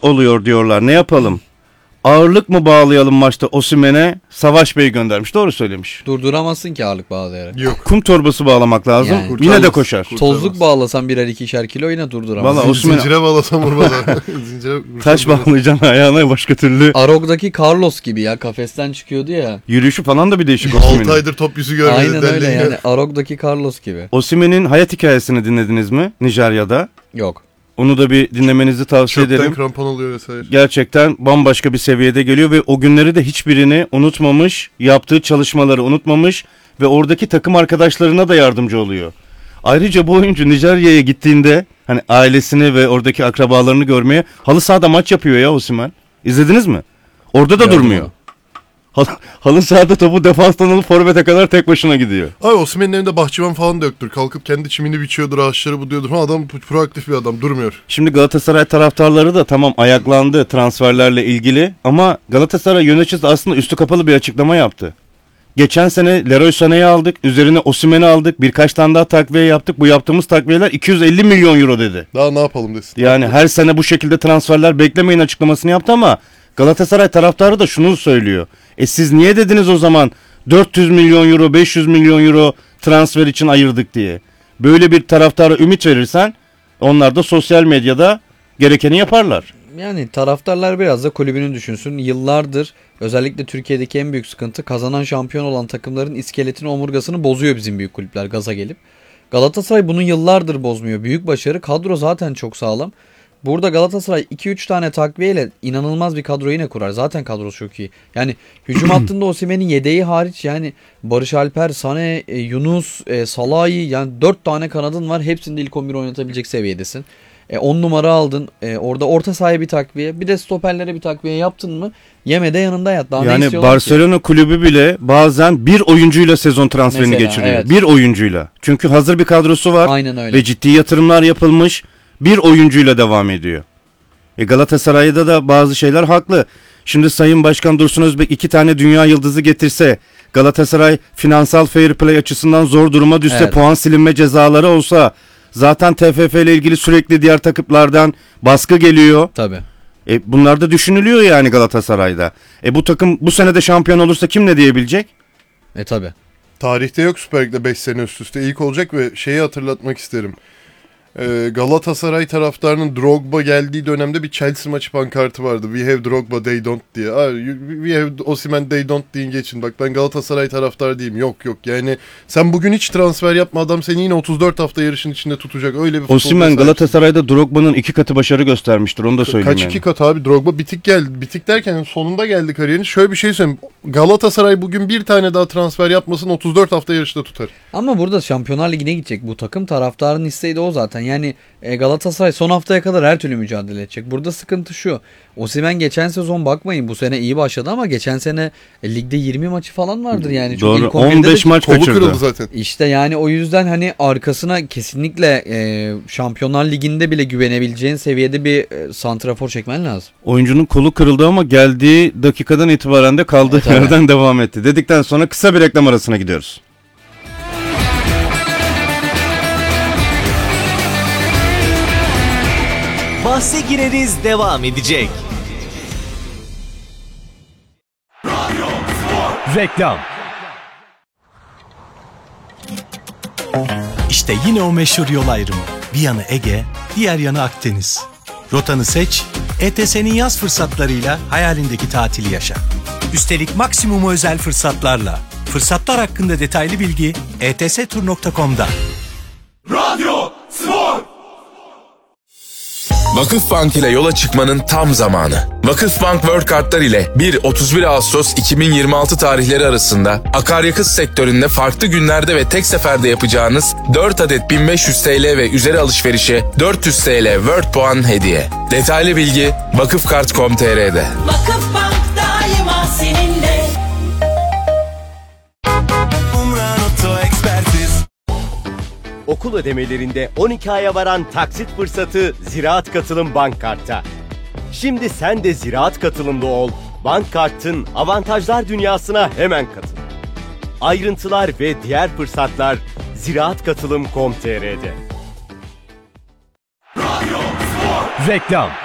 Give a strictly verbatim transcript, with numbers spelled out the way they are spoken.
sakat oluyor diyorlar. Ne yapalım? Ağırlık mı bağlayalım maçta Osimhen'e? Savaş Bey göndermiş. Doğru söylemiş. Durduramazsın ki ağırlık bağlayarak. Yok. Kum torbası bağlamak lazım. Yani. Yine de koşar. Tozluk bağlasan birer ikişer kilo yine durduramazsın. Vallahi Osimhen... Zincire bağlasam vurmaz. Zincire Taş bağlayacaksın ayağına başka türlü. Arog'daki Carlos gibi ya, kafesten çıkıyordu ya. Yürüyüşü falan da bir değişik Osimhen'in. altı aydır top yüzü görmedi. Aynen öyle yani, Arog'daki Carlos gibi. Osimhen'in hayat hikayesini dinlediniz mi Nijerya'da? Yok. Onu da bir dinlemenizi tavsiye Çöpten ederim. krampon oluyor vesaire. Gerçekten bambaşka bir seviyede geliyor ve o günleri de hiçbirini unutmamış, yaptığı çalışmaları unutmamış ve oradaki takım arkadaşlarına da yardımcı oluyor. Ayrıca bu oyuncu Nijerya'ya gittiğinde hani ailesini ve oradaki akrabalarını görmeye halı sahada maç yapıyor ya Osimhen. İzlediniz mi? Orada da Gördüm durmuyor. onu. Halı, halı sahada topu defanstan alıp forvete kadar tek başına gidiyor. Abi Osimhen'in evinde bahçıvan falan da yoktur. Kalkıp kendi çimini biçiyordur, ağaçları buduyordur. Ha, adam proaktif bir adam, durmuyor. Şimdi Galatasaray taraftarları da tamam ayaklandı transferlerle ilgili ama Galatasaray yöneticisi aslında üstü kapalı bir açıklama yaptı. Geçen sene Leroy Sané'yi aldık, üzerine Osimhen'i aldık, birkaç tane daha takviye yaptık. Bu yaptığımız takviyeler iki yüz elli milyon euro dedi. Daha ne yapalım desin. Yani her sene bu şekilde transferler beklemeyin açıklamasını yaptı ama Galatasaray taraftarı da şunu söylüyor. E siz niye dediniz o zaman dört yüz milyon euro, beş yüz milyon euro transfer için ayırdık diye. Böyle bir taraftara ümit verirsen onlar da sosyal medyada gerekeni yaparlar. Yani taraftarlar biraz da kulübünü düşünsün. Yıllardır özellikle Türkiye'deki en büyük sıkıntı, kazanan şampiyon olan takımların iskeletini, omurgasını bozuyor bizim büyük kulüpler gaza gelip. Galatasaray bunu yıllardır bozmuyor. Büyük başarı. Kadro zaten çok sağlam. Burada Galatasaray iki üç tane takviyeyle inanılmaz bir kadro yine kurar. Zaten kadrosu çok iyi. Yani hücum hattında Osimhen'in yedeği hariç yani Barış Alper, Sané, e, Yunus, e, Salah'ı, yani dört tane kanadın var. Hepsinde ilk on bir oynatabilecek seviyedesin. on e, numara aldın. E, orada orta sahaya bir takviye. Bir de stoperlere bir takviye yaptın mı? Yeme de yanında yat. Daha yani Barcelona ki? Kulübü bile bazen bir oyuncuyla sezon transferini Mesela, geçiriyor. Evet. Bir oyuncuyla. Çünkü hazır bir kadrosu var. Aynen öyle. Ve ciddi yatırımlar yapılmış. Bir oyuncuyla devam ediyor. E Galatasaray'da da bazı şeyler haklı. Şimdi Sayın Başkan Dursun Özbek iki tane dünya yıldızı getirse, Galatasaray finansal fair play açısından zor duruma düşse, Evet. puan silinme cezaları olsa, zaten T F F ile ilgili sürekli diğer takımlardan baskı geliyor. Tabii. E bunlar da düşünülüyor yani Galatasaray'da. E bu takım bu sene de şampiyon olursa kim ne diyebilecek? E tabii. Tarihte yok Süper Lig'de beş sene üst üste ilk olacak ve şeyi hatırlatmak isterim. Ee, Galatasaray taraftarının Drogba geldiği dönemde bir Chelsea maçı pankartı vardı. We have Drogba, they don't diye. Aa, we have Osimhen, they don't deyin geçin. Bak ben Galatasaray taraftar değilim. Yok yok yani sen bugün hiç transfer yapma, adam seni yine otuz dört hafta yarışın içinde tutacak. Öyle bir Osimhen Galatasaray'da Drogba'nın iki katı başarı göstermiştir, onu da söyleyeyim. Kaç yani. iki kat abi, Drogba bitik geldi. Bitik derken sonunda geldi kariyerin. Şöyle bir şey söyleyeyim. Galatasaray bugün bir tane daha transfer yapmasın, otuz dört hafta yarışta tutar. Ama burada Şampiyonlar Ligi'ne gidecek bu takım, taraftarın isteği de o zaten. Yani e, Galatasaray son haftaya kadar her türlü mücadele edecek. Burada sıkıntı şu. Osimhen geçen sezon bakmayın bu sene iyi başladı ama geçen sene e, ligde yirmi maçı falan vardır yani. Çok Doğru. ilk on birde on beş de maç kolu kaçırdı. kırıldı zaten. İşte yani o yüzden hani arkasına kesinlikle e, Şampiyonlar Ligi'nde bile güvenebileceğin seviyede bir e, santrafor çekmen lazım. Oyuncunun kolu kırıldı ama geldiği dakikadan itibaren de kaldığı Evet, yerden devam etti. Dedikten sonra kısa bir reklam arasına gidiyoruz. Bahse gireriz devam edecek. Reklam. İşte yine o meşhur yol ayrımı. Bir yanı Ege, diğer yanı Akdeniz. Rotanı seç, E T S'nin yaz fırsatlarıyla hayalindeki tatili yaşa. Üstelik maksimum özel fırsatlarla. Fırsatlar hakkında detaylı bilgi e t s tur nokta com'da. Radyo Spor. Vakıfbank ile yola çıkmanın tam zamanı. Vakıfbank World Kartlar ile bir otuz bir Ağustos iki bin yirmi altı tarihleri arasında akaryakıt sektöründe farklı günlerde ve tek seferde yapacağınız dört adet bin beş yüz T L ve üzeri alışverişe dört yüz T L World puan hediye. Detaylı bilgi vakıfkart nokta com nokta t r'de. Vakıfbank daima seninle. Okul ödemelerinde on iki aya varan taksit fırsatı Ziraat Katılım Bank Kart'ta. Şimdi sen de Ziraat Katılım'da ol. Bank Kart'ın avantajlar dünyasına hemen katıl. Ayrıntılar ve diğer fırsatlar ziraat katılım nokta com nokta t r'de. Reklam.